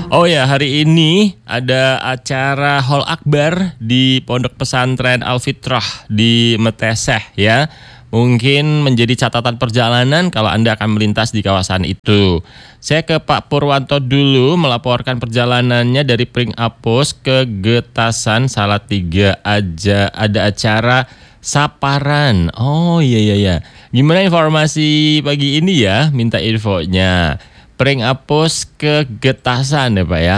Oh ya, hari ini ada acara Hol Akbar di Pondok Pesantren Al-Fitrah di Meteseh ya. Mungkin menjadi catatan perjalanan kalau Anda akan melintas di kawasan itu. Saya ke Pak Purwanto dulu melaporkan perjalanannya dari Pring Apus ke Getasan Salatiga aja ada acara Saparan. Oh iya. Gimana informasi pagi ini ya? Minta infonya. Pring Apus ke Getasan ya Pak ya.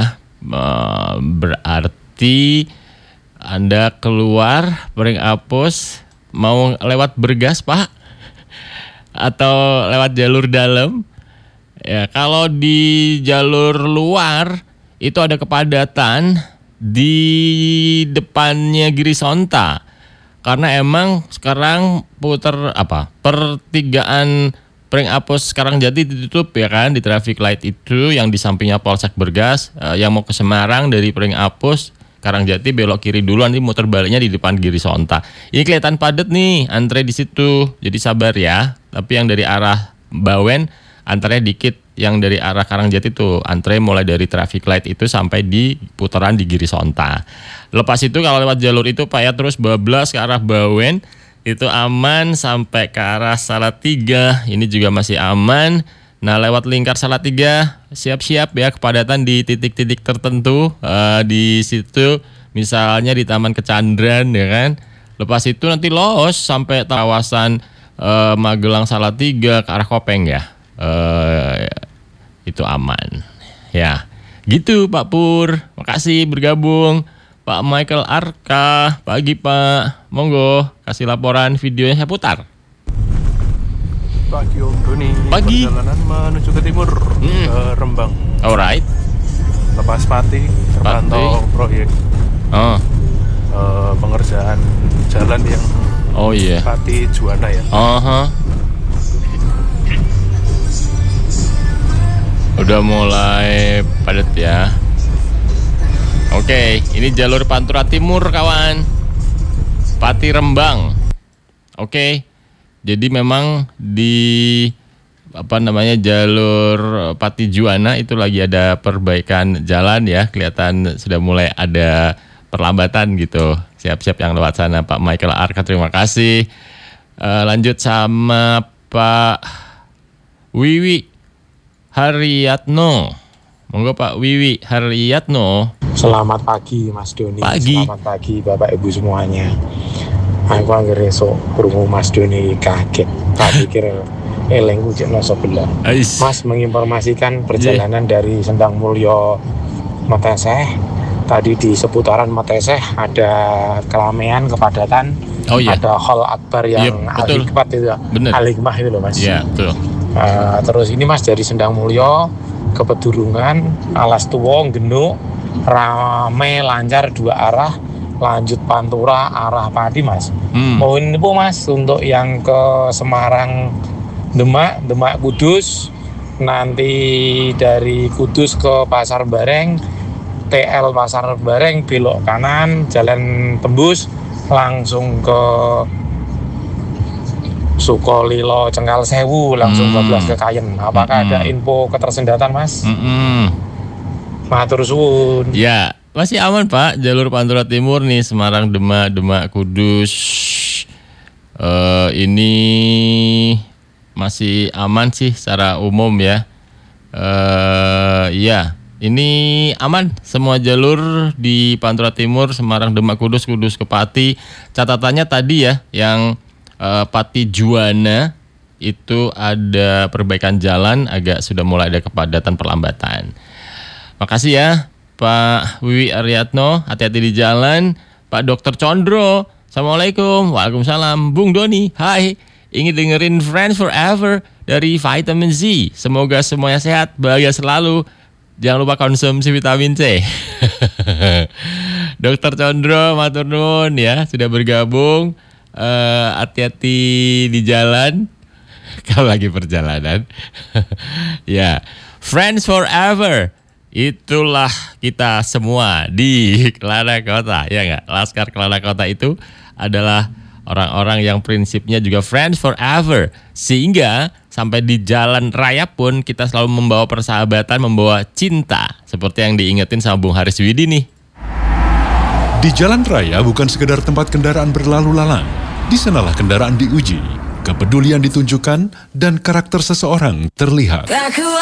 Berarti Anda keluar Pring Apus mau lewat Bergas Pak? Atau lewat jalur dalam? Ya, kalau di jalur luar itu ada kepadatan di depannya Girisonta. Karena emang sekarang pertigaan Pring Apus sekarang jadi ditutup ya kan di traffic light itu yang di sampingnya Polsek Bergas yang mau ke Semarang dari Pring Apus Karangjati belok kiri dulu nanti muter baliknya di depan Girisonta. Ini kelihatan padat nih antre di situ. Jadi sabar ya. Tapi yang dari arah Bawen antrenya dikit, yang dari arah Karangjati tuh antre mulai dari traffic light itu sampai di putaran di Girisonta. Lepas itu kalau lewat jalur itu Pak ya terus bablas ke arah Bawen itu aman sampai ke arah Salatiga. Ini juga masih aman. Nah lewat lingkar Salatiga siap-siap ya kepadatan di titik-titik tertentu di situ misalnya di Taman Kecandran ya kan. Lepas itu nanti los sampai kawasan Magelang Salatiga ke arah Kopeng ya. Itu aman ya. Gitu Pak Pur. Makasih bergabung. Pak Michael Arka, pagi Pak, monggo kasih laporan videonya saya putar. Pagi Om Doni, pagi. Perjalanan menuju ke timur, ke Rembang. Alright. Lepas Pati, terpantau proyek pengerjaan jalan yang Pati Juanda ya. Udah mulai padat ya. Oke, ini jalur Pantura Timur kawan, Pati Rembang. Oke, jadi memang di jalur Pati Juwana itu lagi ada perbaikan jalan ya, kelihatan sudah mulai ada perlambatan gitu. Siap-siap yang lewat sana Pak Michael Arka, terima kasih. Lanjut sama Pak Wiwi Haryatno. Monggo Pak Wiwi Haryatno. Selamat pagi Mas Doni. Pagi. Selamat pagi Bapak Ibu semuanya. Aku anggere esuk krungu Mas Doni kaget. Tak pikir elengku jekno sebelah. Mas menginformasikan perjalanan dari Sendang Mulyo Meteseh. Tadi di seputaran Meteseh ada keramaian, kepadatan. Ada Hol Akbar yang Al-Hikmat itu. Al-Hikmah itu loh Mas. Iya, betul. Terus ini Mas dari Sendang Mulyo ke Pedurungan, Alas Tuwong, Genuk, rame lancar dua arah, lanjut Pantura arah Pati Mas. Mohon info Mas untuk yang ke Semarang Demak Kudus, nanti dari Kudus ke Pasar Bareng, TL Pasar Bareng belok kanan, jalan tembus langsung ke Sukolilo Cengkal Sewu langsung 12 ke Kayen. Apakah ada info ketersendatan Mas? Matur suwun. Ya, masih aman Pak, jalur Pantura Timur nih, Semarang, Demak, Kudus. Ini masih aman sih secara umum ya. Ya, ini aman semua jalur di Pantura Timur, Semarang, Demak, Kudus ke Pati. Catatannya tadi ya, yang Pati Juwana itu ada perbaikan jalan, agak sudah mulai ada kepadatan perlambatan. Makasih ya Pak Wiwi Haryatno, hati-hati di jalan. Pak Dr. Condro, Assalamualaikum. Waalaikumsalam. Bung Doni, hai, ingin dengerin Friends Forever dari Vitamin Z. Semoga semuanya sehat, bahagia selalu. Jangan lupa konsumsi vitamin C. Dr. Condro, matur nuwun ya sudah bergabung. Hati-hati di jalan kalau lagi perjalanan. Ya, Friends Forever. Itulah kita semua di Kelana Kota, ya nggak? Laskar Kelana Kota itu adalah orang-orang yang prinsipnya juga friends forever. Sehingga sampai di jalan raya pun kita selalu membawa persahabatan, membawa cinta. Seperti yang diingetin sama Bung Haris Widi nih. Di jalan raya bukan sekedar tempat kendaraan berlalu lalang. Di sanalah kendaraan diuji, kepedulian ditunjukkan, dan karakter seseorang terlihat.